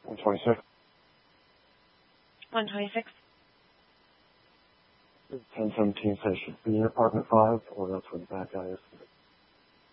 126. 126. 1017 says should be in apartment 5, or that's where the bad guy is.